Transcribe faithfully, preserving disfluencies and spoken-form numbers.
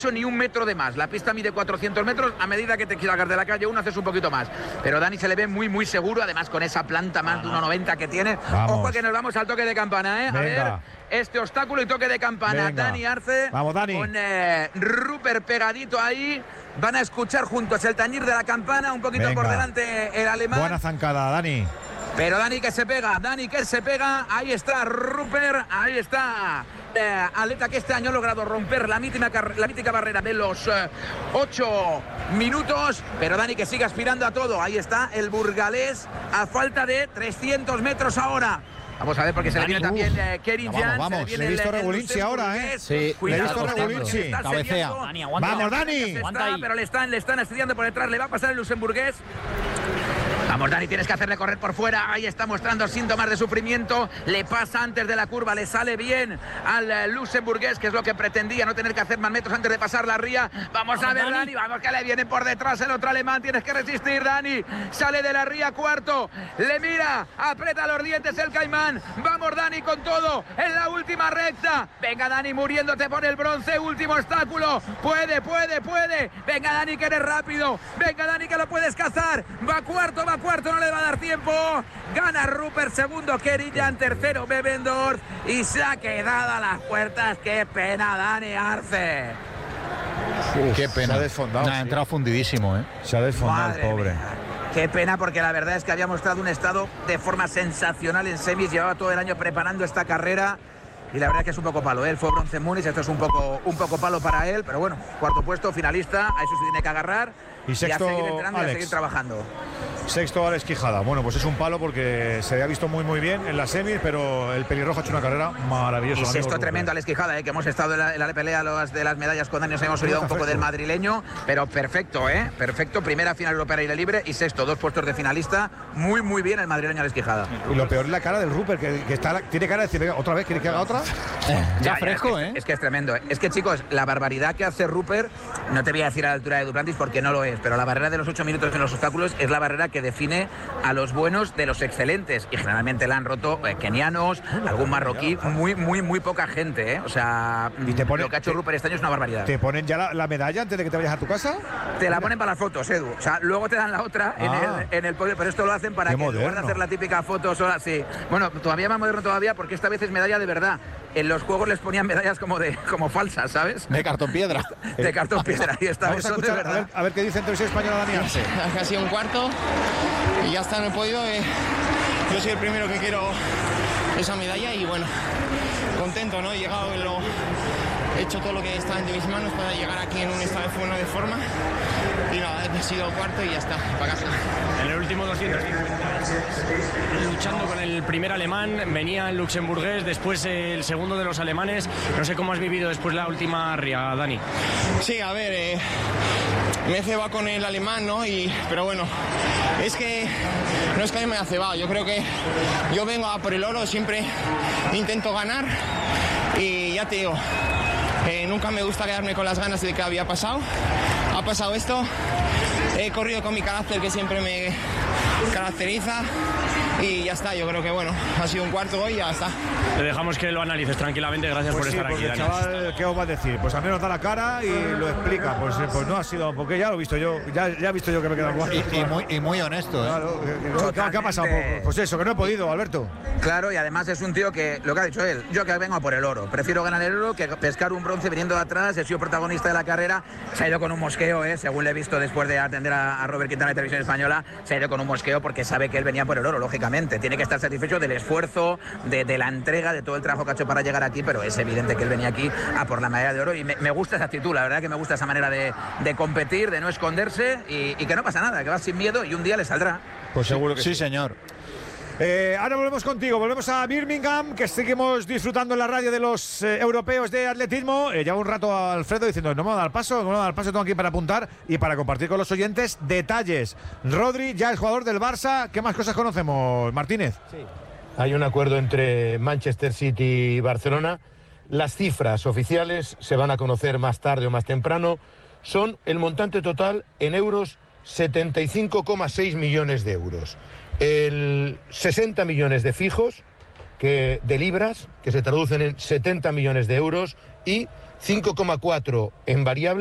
ni un metro de más. La pista mide cuatrocientos metros. A medida que te salgas de la calle uno haces un poquito más. Pero Dani se le ve muy muy seguro, además con esa planta más de uno noventa que tiene. Vamos. Ojo que nos vamos al toque de campana, ¿eh? A Venga. ver, este obstáculo y toque de campana. Venga. Dani Arce. Vamos, Dani. Con eh, Rupert pegadito ahí. Van a escuchar juntos el tañir de la campana. Un poquito Venga. por delante el alemán. Buena zancada, Dani. Pero Dani que se pega, Dani que se pega, ahí está Rupert, ahí está eh, atleta que este año ha logrado romper la mítica, la mítica barrera de los eh, ocho minutos, pero Dani que sigue aspirando a todo, ahí está el burgalés a falta de trescientos metros ahora. Vamos a ver porque se le viene también eh, Kerin Jan. Vamos, vamos. Le he visto Regulinci ahora, ¿eh? Sí, le he visto Regulinci. Cabecea. Dani, aguanta. Vamos, Dani. Está, pero le están, le están estudiando por detrás, le va a pasar el luxemburgués. Vamos, Dani, tienes que hacerle correr por fuera. Ahí está mostrando síntomas de sufrimiento. Le pasa antes de la curva, le sale bien al uh, luxemburgués, que es lo que pretendía, no tener que hacer más metros antes de pasar la ría. Vamos, vamos a ver, Dani. Dani, vamos, que le viene por detrás el otro alemán. Tienes que resistir, Dani. Sale de la ría cuarto. Le mira, aprieta los dientes el caimán. Vamos, Dani, con todo en la última recta. Venga, Dani, muriéndote por el bronce. Último obstáculo. Puede, puede, puede. Venga, Dani, que eres rápido. Venga, Dani, que lo puedes cazar. Va cuarto, va cuarto, no le va a dar tiempo. Gana Rupert, segundo Kerin Jan, tercero Bevendorf y se ha quedado a las puertas. Qué pena, Dani Arce. Uf, qué pena. Se ha desfondado. Nah, ha entrado fundidísimo, ¿eh? Se ha desfondado el pobre. Mía. Qué pena, porque la verdad es que había mostrado un estado de forma sensacional en semis. Llevaba todo el año preparando esta carrera. Y la verdad es que es un poco palo, ¿eh? Él fue bronce en Múnich, esto es un poco, un poco palo para él, pero bueno, cuarto puesto, finalista, a eso se tiene que agarrar y, sexto, y a seguir entrenando Alex. y a seguir trabajando. Sexto Alex Quijada. Bueno, pues es un palo porque se había visto muy muy bien en las semis, pero el pelirrojo ha hecho una carrera maravillosa. Y sexto tremendo Alex Quijada, ¿eh? Que hemos estado en la, en la pelea los, de las medallas con Dani, nos hemos olvidado un poco del madrileño, pero perfecto, ¿eh? Perfecto, primera final europea aire libre y sexto, dos puestos de finalista, muy muy bien el madrileño Alex Quijada. Y lo peor es la cara del Rupert, que, que está, tiene cara de decir, venga, otra vez, ¿quiere que haga otra? Ya, ya fresco, es que, ¿eh? Es que es tremendo. Es que, chicos, la barbaridad que hace Rupert, no te voy a decir a la altura de Duplantis porque no lo es, pero la barrera de los ocho minutos en los obstáculos es la barrera que define a los buenos de los excelentes. Y generalmente la han roto eh, kenianos, algún marroquí, muy, muy, muy poca gente, ¿eh? O sea, ¿Y te pone, lo que ha hecho te, Rupert este año es una barbaridad. ¿Te ponen ya la, la medalla antes de que te vayas a tu casa? Te la ponen para las fotos, Edu. O sea, luego te dan la otra en, ah. el, en el podio, pero esto lo hacen para Qué que en lugar de hacer la típica foto sola, sí. Bueno, todavía más moderno todavía porque esta vez es medalla de verdad. En los juegos les ponían medallas como de como falsas, ¿sabes? De cartón piedra. De cartón piedra. Y esta Vamos vez a son de escuchar, a verdad. ver, a ver qué dice en televisión española Dani Arce. Ha sido un cuarto y ya está en el podio. Eh, yo soy el primero que quiero esa medalla y bueno, contento, ¿no? He llegado, lo, he hecho todo lo que está entre mis manos para llegar aquí en un estado de buena de forma y nada, he sido cuarto y ya está, para casa. En el último doscientos cincuenta, luchando con el primer alemán, venía el luxemburgués, después el segundo de los alemanes. No sé cómo has vivido después la última ría, Dani. Sí, a ver, eh, me he cebado con el alemán, ¿no? Y, pero bueno, es que no es que me haya cebado, yo creo que yo vengo a por el oro, siempre intento ganar y ya te digo, eh, nunca me gusta quedarme con las ganas de que había pasado. Ha pasado esto, he corrido con mi carácter que siempre me caracteriza y ya está, yo creo que bueno, ha sido un cuarto hoy y ya está. Te dejamos que lo analices tranquilamente, gracias Pues por sí, estar aquí, porque Dani. chaval, ¿qué os va a decir? Pues al menos da la cara y lo explica. Pues, pues no ha sido, porque ya lo he visto yo, ya, ya he visto yo que me queda cuarto. Y, y, muy, y muy honesto, ¿eh? Claro, ¿qué, qué ha pasado? Pues eso, que no he podido, Alberto. Claro, y además es un tío que, lo que ha dicho él, yo que vengo a por el oro, prefiero ganar el oro que pescar un bronce viniendo de atrás, he sido protagonista de la carrera, se ha ido con un mosqueo, ¿eh? Según le he visto después de atender a, a Robert Quintana de Televisión Española, se ha ido con un mosqueo porque sabe que él venía por el oro, lógicamente, tiene que estar satisfecho del esfuerzo, de, de la entrega, de todo el trabajo que ha hecho para llegar aquí, pero es evidente que él venía aquí a por la medalla de oro y me, me gusta esa actitud, la verdad que me gusta esa manera de, de competir, de no esconderse y, y que no pasa nada, que va sin miedo y un día le saldrá. Pues seguro que sí. Sí, señor. Eh, ahora volvemos contigo, volvemos a Birmingham, que seguimos disfrutando en la radio de los eh, europeos de atletismo. Eh, lleva un rato Alfredo diciendo, no me va a dar paso, no me va a dar paso, tengo aquí para apuntar y para compartir con los oyentes detalles. Rodri, ya es jugador del Barça, ¿qué más cosas conocemos, Martínez? Sí. Hay un acuerdo entre Manchester City y Barcelona. Las cifras oficiales se van a conocer más tarde o más temprano. Son el montante total en euros, setenta y cinco coma seis millones de euros. El sesenta millones de fijos, que, de libras, que se traducen en setenta millones de euros, y cinco coma cuatro en variable.